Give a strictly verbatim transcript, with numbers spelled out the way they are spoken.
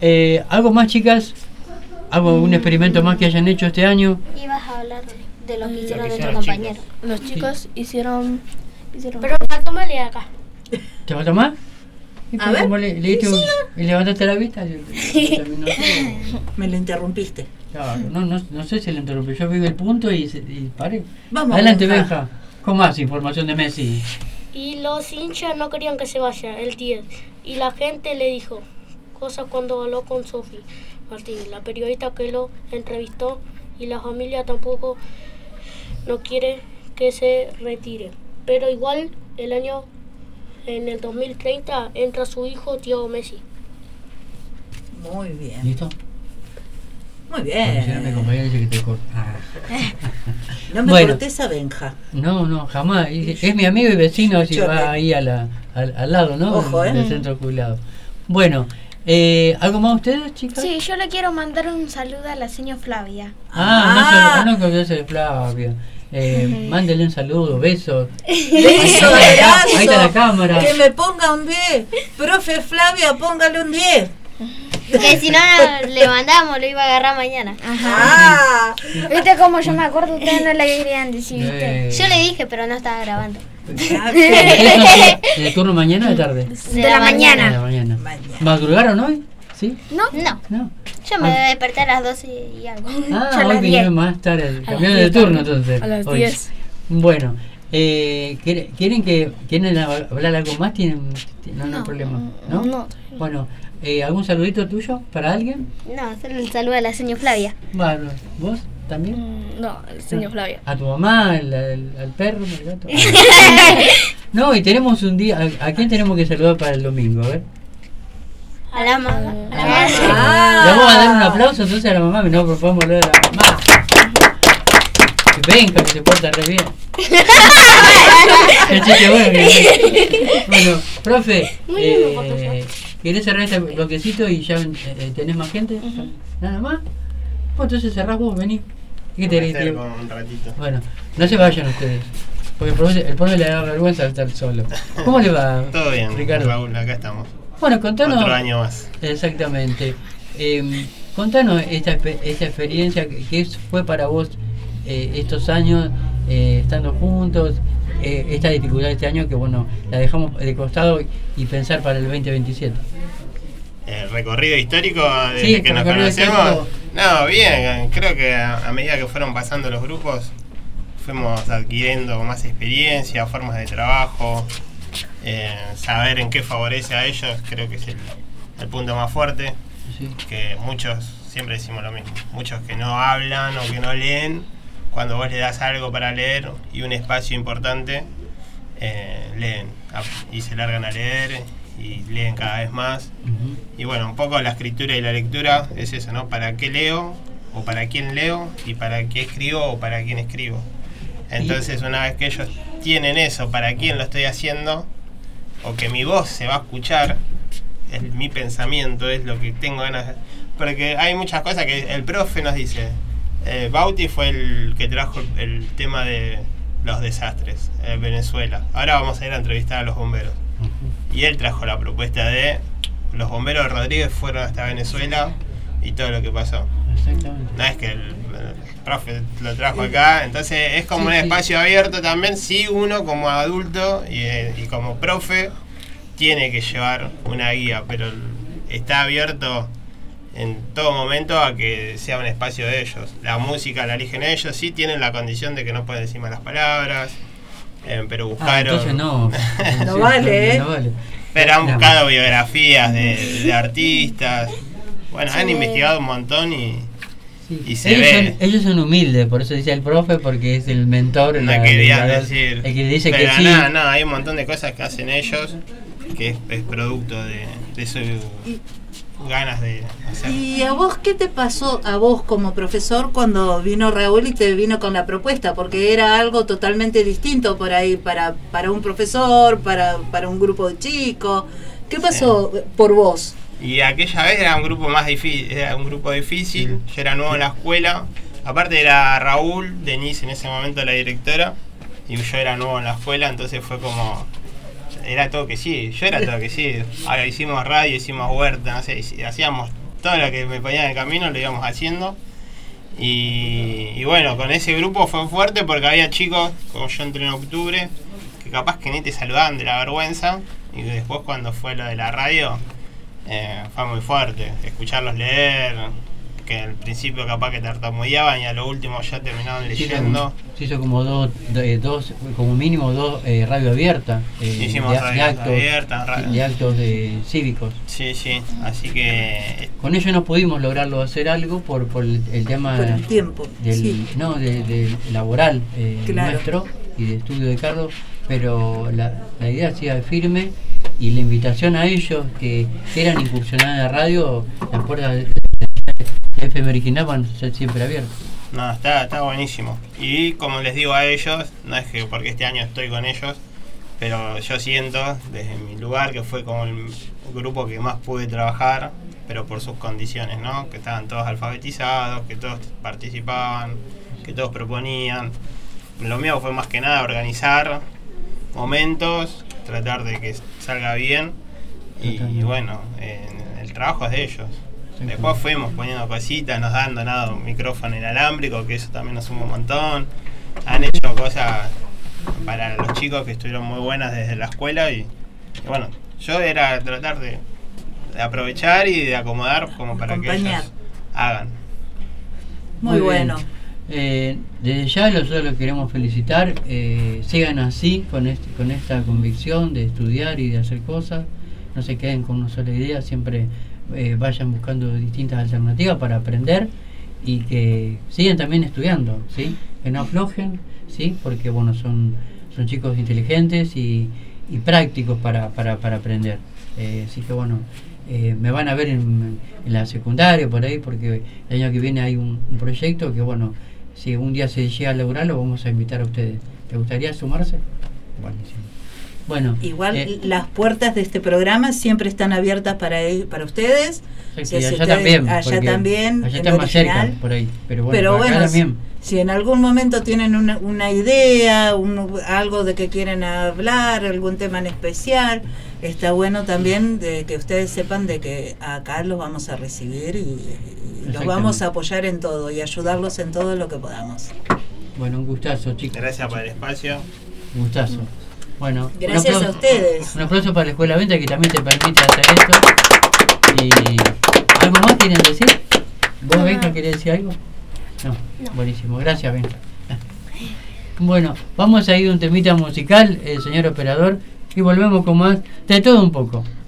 eh, ¿algo más, chicas? ¿Algo, un experimento más que hayan hecho este año? Ibas a hablar de lo que hicieron que nuestros hicieron los compañeros. Los chicos sí. hicieron, hicieron... Pero para tomarle acá. ¿Te va a tomar? A ver. Le, le, sí, un, sí, no. ¿Y levantaste la vista? Me lo interrumpiste. Claro, no, no, no sé si le interrumpí. Yo vi el punto y, y paré. Vamos. Adelante, Benja. Con más información de Messi. Y los hinchas no querían que se vaya el diez. Y la gente le dijo cosas cuando habló con Sofi Martín, la periodista que lo entrevistó. Y la familia tampoco no quiere que se retire. Pero igual el año, en el dos mil treinta, entra su hijo Thiago Messi. Muy bien. ¿Listo? Muy bien. Mi compañera dice que te corta. Ah. No me bueno, cortes a Benja. No, no, jamás. Es mi amigo y vecino, si va ahí a la, al, al lado, ¿no? Ojo, ¿eh? En el centro jubilado. Bueno, eh, ¿algo más ustedes, chicas? Sí, yo le quiero mandar un saludo a la señora Flavia. Ah, ah. no se olvide de Flavia. Eh, mándele un saludo, besos. Beso, ahí, abrazo. Ahí está la cámara. Que me ponga un diez. Profe Flavia, póngale un diez. Que si no le mandamos, lo iba a agarrar mañana. Ajá. Ah. ¿Viste cómo yo me acuerdo? Ustedes no le querían decir, ¿viste? Eh. Yo le dije, pero no estaba grabando. ¿De turno mañana o de tarde? De, de la, la mañana. De la mañana. ¿Madrugaron hoy? ¿Sí? No. No. no. Yo me ah. desperté a las doce y algo. Ah, hoy vinieron más tarde. Cambiaron de turno entonces. A las diez. Bueno. Eh, ¿Quieren que quieren hablar algo más? ¿Tienen, no, no, no hay problema? ¿No? No. Bueno, eh, ¿algún saludito tuyo para alguien? No, solo un saludo a la señora Flavia. Bueno, ¿vos también? Mm, no, la señora Flavia. ¿A tu mamá, al, al, al perro, al gato? No, y tenemos un día, ¿a, ¿a quién tenemos que saludar para el domingo? A ver. A la mamá. A la mamá. Ah. Le vamos a dar un aplauso entonces a la mamá, no, pero podemos hablar de la mamá. Venga, que se porta re bien. Bueno, profe, eh, ¿querés cerrar este bloquecito y ya eh, tenés más gente? Uh-huh. ¿Nada más? Bueno, entonces cerrás vos, vení. ¿Qué te te un ratito. Bueno, no se vayan ustedes, porque el profe, el profe le da vergüenza estar solo. ¿Cómo le va? Todo bien, Ricardo. Raúl, acá estamos. Bueno, contanos. Otro año más. Exactamente. Eh, contanos esta, esta experiencia, ¿qué fue para vos eh, estos años eh, estando juntos? Eh, esta dificultad de este año que bueno, la dejamos de costado y pensar para el veinte veintisiete. El recorrido histórico desde sí, que nos conocemos. Histórico. No, bien, creo que a, a medida que fueron pasando los grupos fuimos adquiriendo más experiencia, formas de trabajo, eh, saber en qué favorece a ellos, creo que es el, el punto más fuerte, sí. Que muchos, siempre decimos lo mismo, muchos que no hablan o que no leen, cuando vos le das algo para leer y un espacio importante, eh, leen y se largan a leer y leen cada vez más. Uh-huh. Y bueno, un poco la escritura y la lectura es eso, ¿no? ¿Para qué leo? O para quién leo y para qué escribo o para quién escribo. Entonces una vez que ellos tienen eso, para quién lo estoy haciendo, o que mi voz se va a escuchar, es mi pensamiento, es lo que tengo ganas de... Porque hay muchas cosas que el profe nos dice. Eh, Bauti fue el que trajo el tema de los desastres en Venezuela. Ahora vamos a ir a entrevistar a los bomberos. Uh-huh. Y él trajo la propuesta de los bomberos de Rodríguez fueron hasta Venezuela y todo lo que pasó. Exactamente. No es que el, el profe lo trajo acá, entonces es como sí, un espacio sí. abierto también. Sí, uno como adulto y, y como profe tiene que llevar una guía, pero está abierto en todo momento a que sea un espacio de ellos. La música la eligen ellos, sí tienen la condición de que no pueden decir malas palabras, eh, pero buscaron... Ah, entonces no. no vale, ¿eh? No vale. Pero han buscado biografías de, de artistas. Bueno, sí. Han investigado un montón y, sí. y se ellos ve. Son, ellos son humildes, por eso dice el profe, porque es el mentor. No la, querían la, decir. El que dice pero que sí. No, no, hay un montón de cosas que hacen ellos que es, es producto de, de su... ganas de hacer. ¿Y a vos qué te pasó a vos como profesor cuando vino Raúl y te vino con la propuesta? Porque era algo totalmente distinto por ahí para, para un profesor, para, para un grupo de chicos. ¿Qué pasó sí. por vos? Y aquella vez era un grupo más difícil, era un grupo difícil, yo era nuevo en la escuela, aparte era Raúl, Denise en ese momento la directora, y yo era nuevo en la escuela, entonces fue como... Era todo que sí, yo era todo que sí. Ahora hicimos radio, hicimos huerta, no sé, hacíamos todo lo que me ponía en el camino lo íbamos haciendo. Y, y bueno, con ese grupo fue fuerte porque había chicos, como yo entré en octubre, que capaz que ni te saludaban de la vergüenza. Y después cuando fue lo de la radio, eh, fue muy fuerte. Escucharlos leer, que al principio capaz que tartamudeaban y a lo último ya terminaban leyendo. Se hizo como dos, de, dos como mínimo dos eh, radio abierta. Eh, Hicimos de, radio de actos, abierta, radio. de actos de cívicos. Sí, sí, así que... Con ellos no pudimos lograrlo hacer algo por, por el, el tema por el tiempo, del, sí. no, de, de laboral eh, Claro. nuestro y de estudio de Carlos, pero la, la idea sigue firme y la invitación a ellos que quieran incursionar en la radio, las puertas de, de, de F M Original van a ser siempre abiertas. No, está, está buenísimo. Y como les digo a ellos, no es que porque este año estoy con ellos, pero yo siento desde mi lugar que fue como el grupo que más pude trabajar, pero por sus condiciones, ¿no? Que estaban todos alfabetizados, que todos participaban, que todos proponían. Lo mío fue más que nada organizar momentos, tratar de que salga bien y, y bueno, eh, el trabajo es de ellos. Después fuimos poniendo cositas, nos han donado un micrófono inalámbrico, que eso también nos suma un montón. Han hecho cosas para los chicos que estuvieron muy buenas desde la escuela y, y bueno, yo era tratar de, de aprovechar y de acomodar como para Acompañar. que ellos hagan. Muy, Muy bueno. Eh, desde ya nosotros los queremos felicitar, eh, sigan así con, este, con esta convicción de estudiar y de hacer cosas, no se queden con una sola idea, siempre eh, vayan buscando distintas alternativas para aprender y que sigan también estudiando, ¿sí? Que no aflojen, ¿sí? Porque bueno, son, son chicos inteligentes y, y prácticos para, para, para aprender, eh, así que bueno, eh, me van a ver en, en la secundaria por ahí porque el año que viene hay un, un proyecto que bueno, si un día se llega a lograr, lo vamos a invitar a ustedes. ¿Te gustaría sumarse? Buenísimo. Bueno, igual eh, las puertas de este programa siempre están abiertas para él, para ustedes. sí, Si allá ustedes- también. allá porque también, Allá en está más cerca, original. por ahí. Pero bueno, Pero por acá bueno, también. si en algún momento tienen una, una idea, un, algo de que quieren hablar, algún tema en especial, está bueno también de que ustedes sepan de que acá los vamos a recibir y, y los vamos a apoyar en todo y ayudarlos en todo lo que podamos. Bueno, un gustazo, chicos. Gracias por el espacio. Un gustazo. Bueno, un Gracias aplauso- a ustedes. Un aplauso para la Escuela Venta que también te permite hacer esto. Y ¿algo más quieren decir? ¿Vos, No. Benja, querés decir algo? No. No. Buenísimo, gracias, Benja. Bueno, vamos a ir a un temita musical, el señor operador, y volvemos con más de todo un poco.